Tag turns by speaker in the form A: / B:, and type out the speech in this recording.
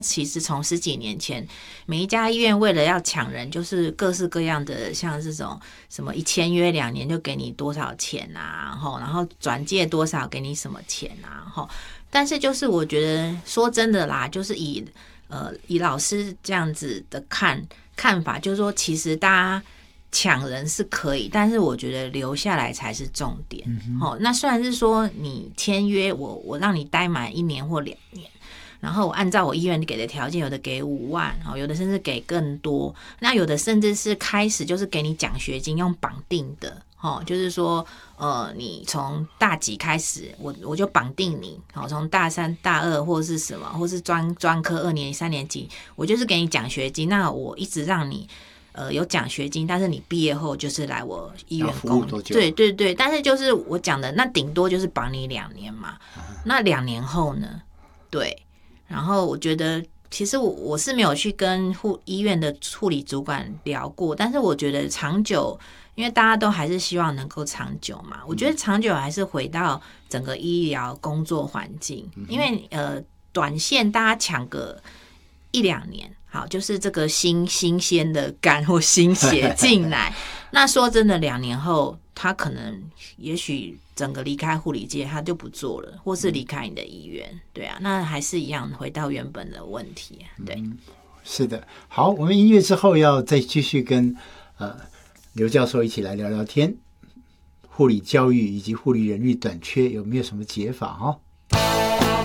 A: 其实从10几年前，每一家医院为了要抢人，就是各式各样的，像这种什么一签约2年就给你多少钱啊，然后转介多少给你什么钱啊，但是就是我觉得说真的啦，就是以老师这样子的看法，就是说其实大家抢人是可以，但是我觉得留下来才是重点。那虽然是说你签约我让你待满1年或2年。然后我按照我医院给的条件，有的给5万，有的甚至给更多，那有的甚至是开始就是给你奖学金用绑定的，就是说你从大几开始，我就绑定你，从大3、大2或是什么，或是专科2年级、3年级，我就是给你奖学金，那我一直让你有奖学金，但是你毕业后就是来我医院工作，对，但是就是我讲的那顶多就是绑你2年嘛，那2年后呢？对。然后我觉得，其实我是没有去跟医院的护理主管聊过，但是我觉得长久，因为大家都还是希望能够长久嘛。我觉得长久还是回到整个医疗工作环境，因为短线大家抢个1、2年，好，就是这个新鲜的肝或新血进来，那说真的，2年后他可能也许整个离开护理界，他就不做了，或是离开你的医院，对啊，那还是一样回到原本的问题，对，
B: 是的。好，我们音乐之后要再继续跟刘教授一起来聊聊天，护理教育以及护理人力短缺有没有什么解法